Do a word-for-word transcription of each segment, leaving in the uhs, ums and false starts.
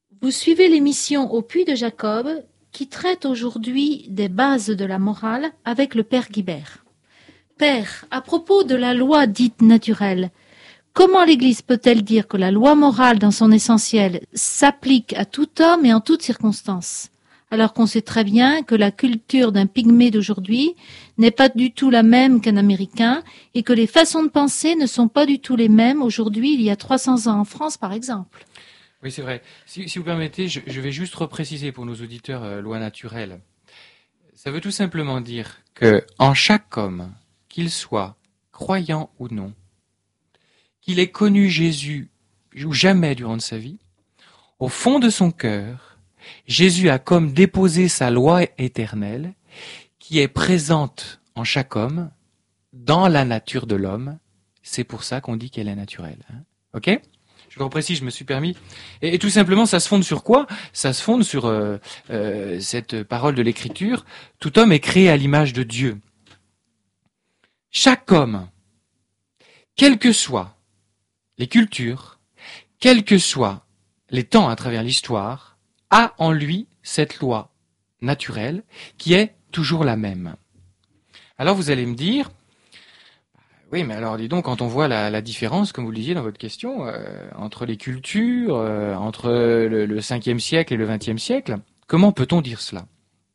Vous suivez l'émission Au Puits de Jacob qui traite aujourd'hui des bases de la morale avec le Père Guibert. Père, à propos de la loi dite naturelle, comment l'Église peut-elle dire que la loi morale dans son essentiel s'applique à tout homme et en toutes circonstances, alors qu'on sait très bien que la culture d'un pygmée d'aujourd'hui n'est pas du tout la même qu'un Américain et que les façons de penser ne sont pas du tout les mêmes aujourd'hui, il y a trois cents ans en France par exemple? Oui, c'est vrai. Si, si vous permettez, je, je vais juste repréciser pour nos auditeurs euh, loi naturelle. Ça veut tout simplement dire que en chaque homme, qu'il soit croyant ou non, qu'il ait connu Jésus ou jamais durant sa vie, au fond de son cœur, Jésus a comme déposé sa loi éternelle qui est présente en chaque homme, dans la nature de l'homme. C'est pour ça qu'on dit qu'elle est naturelle. Hein. Ok ? Je le reprécise, je me suis permis. Et, et tout simplement, ça se fonde sur quoi ? Ça se fonde sur euh, euh, cette parole de l'Écriture. Tout homme est créé à l'image de Dieu. Chaque homme, quelles que soient les cultures, quels que soient les temps à travers l'histoire, a en lui cette loi naturelle qui est toujours la même. Alors vous allez me dire, oui, mais alors dis donc, quand on voit la, la différence, comme vous le disiez dans votre question, euh, entre les cultures, euh, entre le, le cinquième siècle et le vingtième siècle, comment peut-on dire cela ?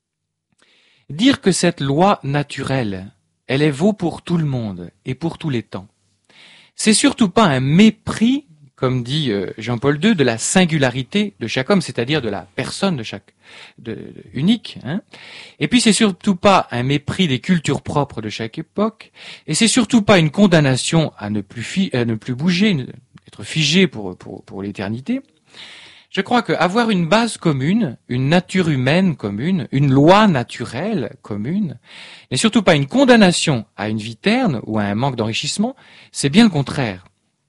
Dire que cette loi naturelle, elle est vaut pour tout le monde et pour tous les temps, c'est surtout pas un mépris, comme dit euh, Jean-Paul deux, de la singularité de chaque homme, c'est-à-dire de la personne de chaque de, de, unique. Hein. Et puis c'est surtout pas un mépris des cultures propres de chaque époque, et c'est surtout pas une condamnation à ne plus, fi, à ne plus bouger, une, être figé pour, pour, pour l'éternité. Je crois qu'avoir une base commune, une nature humaine commune, une loi naturelle commune, n'est surtout pas une condamnation à une vie terne ou à un manque d'enrichissement, c'est bien le contraire.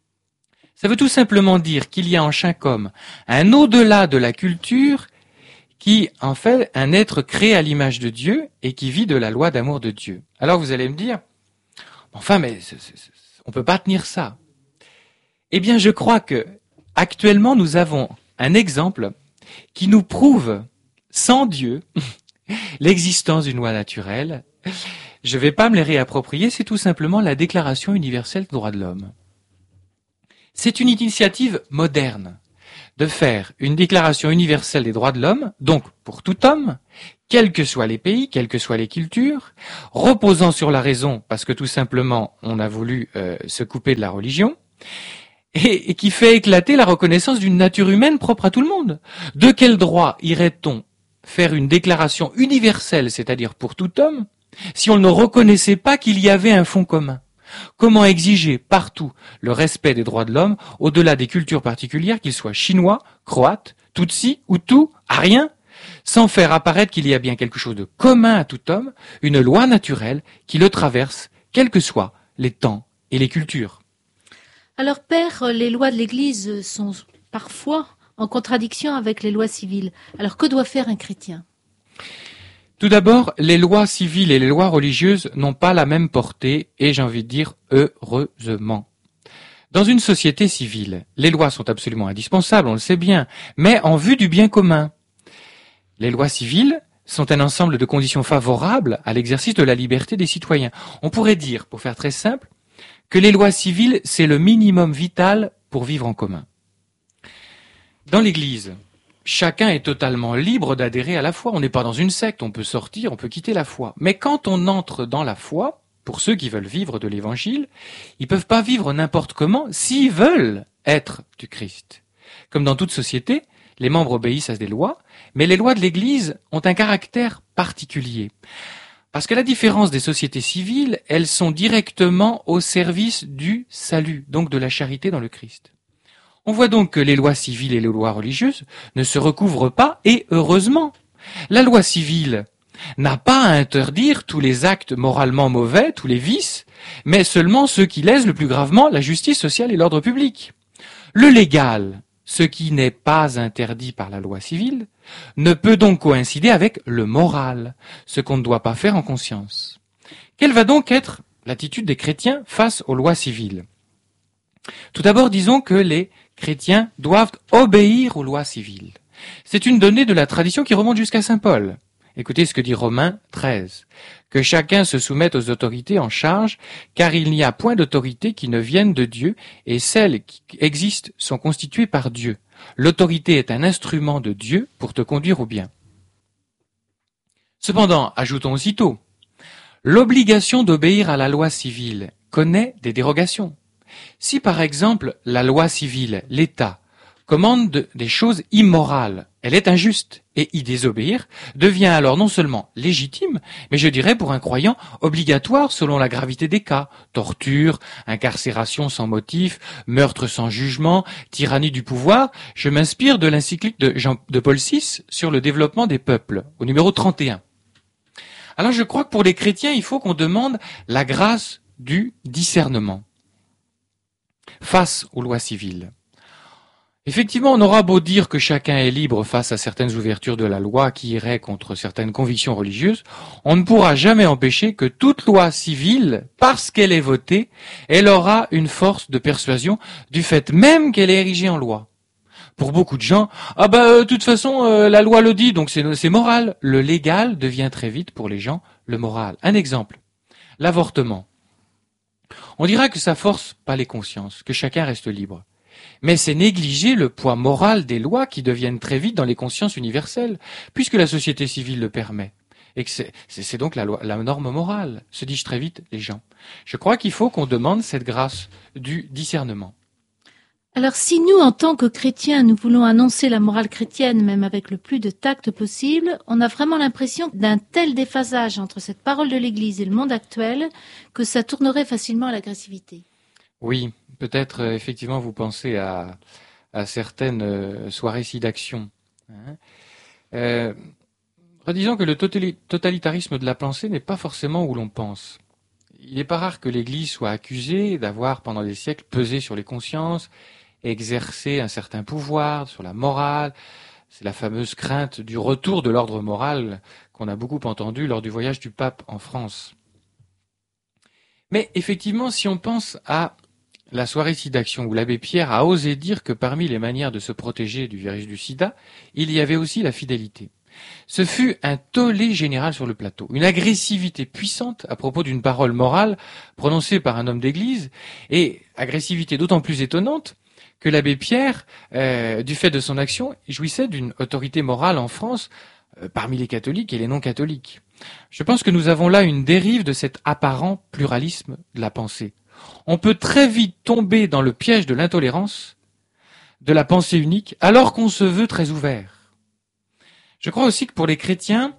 Ça veut tout simplement dire qu'il y a en chaque homme un au-delà de la culture qui en fait un être créé à l'image de Dieu et qui vit de la loi d'amour de Dieu. Alors vous allez me dire, enfin mais c'est, c'est, c'est, on peut pas tenir ça. Eh bien je crois que actuellement nous avons un exemple qui nous prouve sans Dieu l'existence d'une loi naturelle. Je ne vais pas me les réapproprier, c'est tout simplement la Déclaration universelle des droits de l'homme. C'est une initiative moderne de faire une déclaration universelle des droits de l'homme, donc pour tout homme, quels que soient les pays, quelles que soient les cultures, reposant sur la raison, parce que tout simplement on a voulu euh, se couper de la religion, et, et qui fait éclater la reconnaissance d'une nature humaine propre à tout le monde. De quel droit irait-on faire une déclaration universelle, c'est-à-dire pour tout homme, si on ne reconnaissait pas qu'il y avait un fond commun ? Comment exiger partout le respect des droits de l'homme au-delà des cultures particulières, qu'ils soient chinois, croates, tutsis, hutus, ariens, sans faire apparaître qu'il y a bien quelque chose de commun à tout homme, une loi naturelle qui le traverse, quels que soient les temps et les cultures. Alors, Père, les lois de l'Église sont parfois en contradiction avec les lois civiles. Alors, que doit faire un chrétien ? Tout d'abord, les lois civiles et les lois religieuses n'ont pas la même portée, et j'ai envie de dire heureusement. Dans une société civile, les lois sont absolument indispensables, on le sait bien, mais en vue du bien commun. Les lois civiles sont un ensemble de conditions favorables à l'exercice de la liberté des citoyens. On pourrait dire, pour faire très simple, que les lois civiles, c'est le minimum vital pour vivre en commun. Dans l'Église, chacun est totalement libre d'adhérer à la foi. On n'est pas dans une secte, on peut sortir, on peut quitter la foi. Mais quand on entre dans la foi, pour ceux qui veulent vivre de l'Évangile, ils peuvent pas vivre n'importe comment s'ils veulent être du Christ. Comme dans toute société, les membres obéissent à des lois, mais les lois de l'Église ont un caractère particulier. Parce que la différence des sociétés civiles, elles sont directement au service du salut, donc de la charité dans le Christ. On voit donc que les lois civiles et les lois religieuses ne se recouvrent pas, et heureusement. La loi civile n'a pas à interdire tous les actes moralement mauvais, tous les vices, mais seulement ceux qui lèsent le plus gravement la justice sociale et l'ordre public. Le légal, ce qui n'est pas interdit par la loi civile, ne peut donc coïncider avec le moral, ce qu'on ne doit pas faire en conscience. Quelle va donc être l'attitude des chrétiens face aux lois civiles ? Tout d'abord, disons que les chrétiens doivent obéir aux lois civiles. C'est une donnée de la tradition qui remonte jusqu'à saint Paul. Écoutez ce que dit Romains treize. Que chacun se soumette aux autorités en charge, car il n'y a point d'autorité qui ne vienne de Dieu, et celles qui existent sont constituées par Dieu. L'autorité est un instrument de Dieu pour te conduire au bien. Cependant, ajoutons aussitôt, l'obligation d'obéir à la loi civile connaît des dérogations. Si par exemple la loi civile, l'État, commande des choses immorales, elle est injuste, et y désobéir devient alors non seulement légitime, mais je dirais pour un croyant obligatoire selon la gravité des cas, torture, incarcération sans motif, meurtre sans jugement, tyrannie du pouvoir. Je m'inspire de l'encyclique de, Jean, de Paul six sur le développement des peuples, au numéro trente et un. Alors je crois que pour les chrétiens, il faut qu'on demande la grâce du discernement face aux lois civiles. Effectivement, on aura beau dire que chacun est libre face à certaines ouvertures de la loi qui iraient contre certaines convictions religieuses, on ne pourra jamais empêcher que toute loi civile, parce qu'elle est votée, elle aura une force de persuasion du fait même qu'elle est érigée en loi. Pour beaucoup de gens, ah bah de euh, toute façon euh, la loi le dit, donc c'est, c'est moral. Le légal devient très vite pour les gens le moral. Un exemple, l'avortement. On dira que ça force pas les consciences, que chacun reste libre. Mais c'est négliger le poids moral des lois qui deviennent très vite dans les consciences universelles, puisque la société civile le permet. Et que c'est, c'est, c'est donc la, loi, la norme morale, se disent très vite les gens. Je crois qu'il faut qu'on demande cette grâce du discernement. Alors si nous, en tant que chrétiens, nous voulons annoncer la morale chrétienne, même avec le plus de tact possible, on a vraiment l'impression d'un tel déphasage entre cette parole de l'Église et le monde actuel que ça tournerait facilement à l'agressivité. Oui, peut-être euh, effectivement vous pensez à, à certaines euh, soirées SIDAction. Hein. Euh, redisons que le totalitarisme de la pensée n'est pas forcément où l'on pense. Il n'est pas rare que l'Église soit accusée d'avoir pendant des siècles pesé sur les consciences, exercé un certain pouvoir sur la morale. C'est la fameuse crainte du retour de l'ordre moral qu'on a beaucoup entendu lors du voyage du pape en France. Mais effectivement, si on pense à la soirée SIDAction où l'abbé Pierre a osé dire que parmi les manières de se protéger du virus du sida, il y avait aussi la fidélité. Ce fut un tollé général sur le plateau, une agressivité puissante à propos d'une parole morale prononcée par un homme d'église, et agressivité d'autant plus étonnante que l'abbé Pierre, euh, du fait de son action, jouissait d'une autorité morale en France euh, parmi les catholiques et les non-catholiques. Je pense que nous avons là une dérive de cet apparent pluralisme de la pensée. On peut très vite tomber dans le piège de l'intolérance, de la pensée unique, alors qu'on se veut très ouvert. Je crois aussi que pour les chrétiens,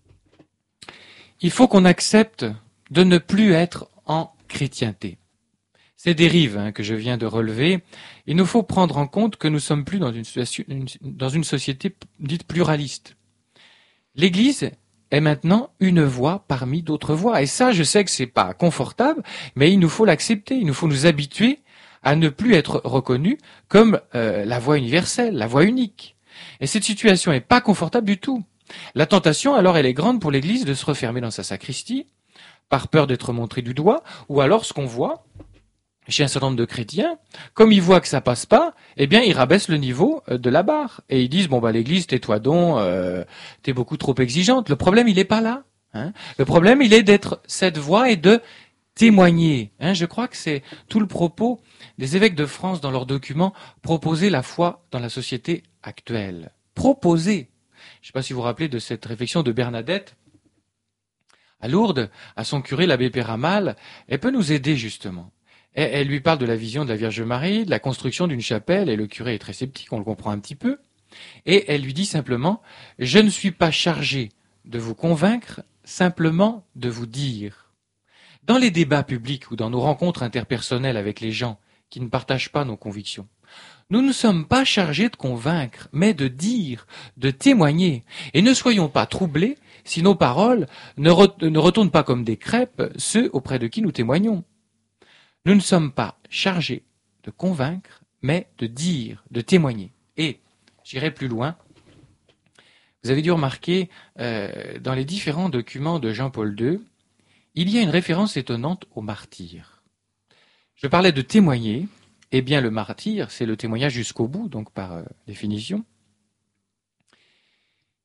il faut qu'on accepte de ne plus être en chrétienté. Ces dérives hein, que je viens de relever, il nous faut prendre en compte que nous sommes plus dans une, situation, une, dans une société dite pluraliste. L'Église est maintenant une voix parmi d'autres voix. Et ça, je sais que c'est pas confortable, mais il nous faut l'accepter. Il nous faut nous habituer à ne plus être reconnus comme euh, la voix universelle, la voix unique. Et cette situation est pas confortable du tout. La tentation, alors, elle est grande pour l'Église de se refermer dans sa sacristie, par peur d'être montrée du doigt, ou alors ce qu'on voit chez un certain nombre de chrétiens, comme ils voient que ça passe pas, eh bien ils rabaissent le niveau de la barre et ils disent bon bah l'Église tais-toi donc, euh, t'es beaucoup trop exigeante. Le problème il est pas là. Hein. Le problème il est d'être cette voix et de témoigner. Hein. Je crois que c'est tout le propos des évêques de France dans leurs documents, proposer la foi dans la société actuelle. Proposer. Je ne sais pas si vous vous rappelez de cette réflexion de Bernadette à Lourdes, à son curé l'abbé Péramal. Elle peut nous aider justement. Et elle lui parle de la vision de la Vierge Marie, de la construction d'une chapelle, et le curé est très sceptique, on le comprend un petit peu. Et elle lui dit simplement « Je ne suis pas chargé de vous convaincre, simplement de vous dire. » Dans les débats publics ou dans nos rencontres interpersonnelles avec les gens qui ne partagent pas nos convictions, nous ne sommes pas chargés de convaincre, mais de dire, de témoigner. Et ne soyons pas troublés si nos paroles ne, re- ne retournent pas comme des crêpes ceux auprès de qui nous témoignons. Nous ne sommes pas chargés de convaincre, mais de dire, de témoigner. Et, j'irai plus loin, vous avez dû remarquer, euh, dans les différents documents de Jean-Paul deux, il y a une référence étonnante au martyr. Je parlais de témoigner, eh bien le martyr, c'est le témoignage jusqu'au bout, donc par euh, définition.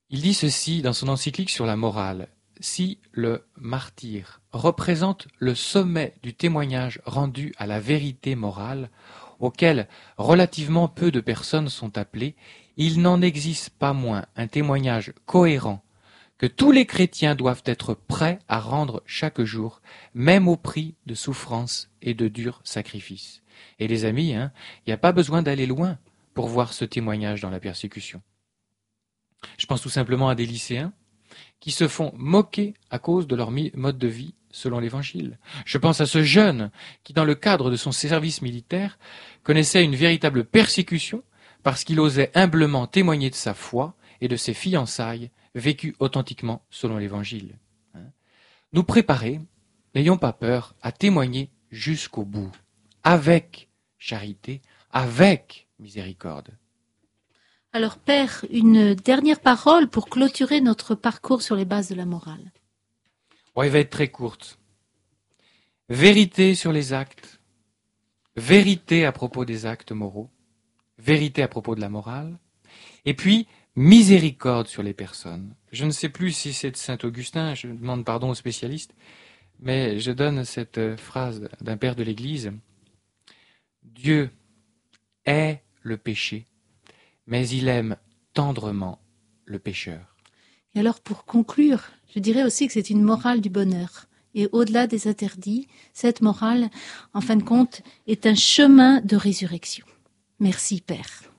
Il dit ceci dans son encyclique sur la morale. Si le martyr représente le sommet du témoignage rendu à la vérité morale, auquel relativement peu de personnes sont appelées, il n'en existe pas moins un témoignage cohérent que tous les chrétiens doivent être prêts à rendre chaque jour, même au prix de souffrances et de durs sacrifices. Et les amis, hein, il n'y a pas besoin d'aller loin pour voir ce témoignage dans la persécution. Je pense tout simplement à des lycéens qui se font moquer à cause de leur mode de vie selon l'Évangile. Je pense à ce jeune qui, dans le cadre de son service militaire, connaissait une véritable persécution parce qu'il osait humblement témoigner de sa foi et de ses fiançailles vécues authentiquement selon l'Évangile. Nous préparer, n'ayons pas peur, à témoigner jusqu'au bout, avec charité, avec miséricorde. Alors, Père, une dernière parole pour clôturer notre parcours sur les bases de la morale. Oh, elle va être très courte. Vérité sur les actes, vérité à propos des actes moraux, vérité à propos de la morale, et puis miséricorde sur les personnes. Je ne sais plus si c'est de saint Augustin, je demande pardon aux spécialistes, mais je donne cette phrase d'un père de l'Église. Dieu hait le péché, mais il aime tendrement le pécheur. Et alors, pour conclure, je dirais aussi que c'est une morale du bonheur. Et au-delà des interdits, cette morale, en fin de compte, est un chemin de résurrection. Merci, Père.